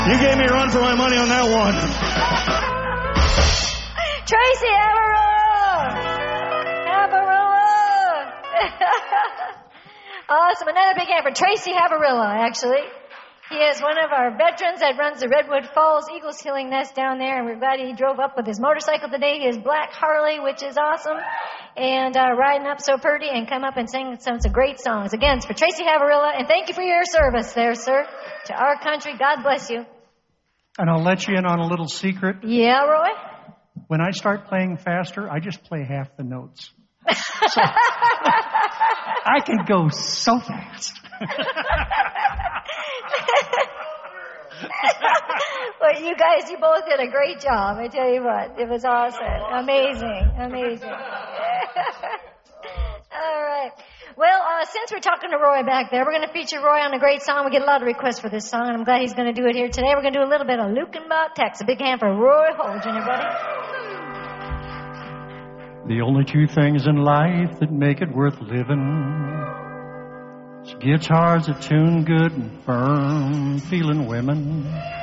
You gave me a run for my money on that one. Tracy Havarilla! Awesome. Another big hand for Tracy Havarilla, actually. He is one of our veterans that runs the Redwood Falls Eagles Healing Nest down there, and we're glad he drove up with his motorcycle today, his black Harley, which is awesome, and riding up so pretty and come up and sing some great songs. Again, it's for Tracy Havarilla, and thank you for your service there, sir, to our country. God bless you. And I'll let you in on a little secret. Yeah, Roy? When I start playing faster, I just play half the notes. So, I can go so fast. Well, you guys, you both did a great job. I tell you what, it was awesome. Amazing. All right. Well, since we're talking to Roy back there, we're going to feature Roy on a great song. We get a lot of requests for this song, and I'm glad he's going to do it here today. We're going to do a little bit of Lukenbach, Texas. A big hand for Roy Holgen, everybody. The only two things in life that make it worth living is guitars that tune good and firm, feeling women.